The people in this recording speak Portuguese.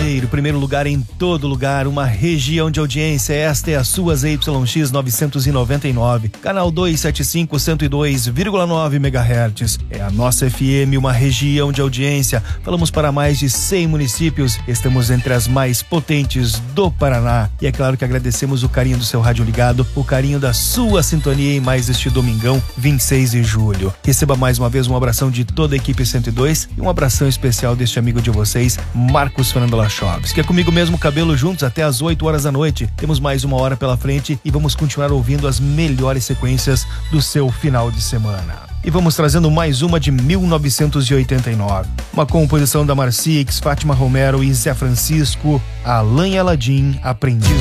brasileiro, primeiro lugar em todo lugar, uma região de audiência. Esta é a sua ZYX 999, canal 275, 102,9 MHz. É a nossa FM, uma região de audiência. Falamos para mais de 100 municípios. Estamos entre as mais potentes do Paraná. E é claro que agradecemos o carinho do seu rádio ligado, o carinho da sua sintonia em mais este domingão, 26 de julho. Receba mais uma vez um abração de toda a equipe 102 e um abração especial deste amigo de vocês, Marcos Fernando Lachovski, que é comigo mesmo, cabelo juntos até às 8 horas da noite. Temos mais uma hora pela frente e vamos continuar ouvindo as melhores sequências do seu final de semana. E vamos trazendo mais uma de 1989. Uma composição da Marcix, Fátima Romero e Zé Francisco, Alain Aladim, Aprendiz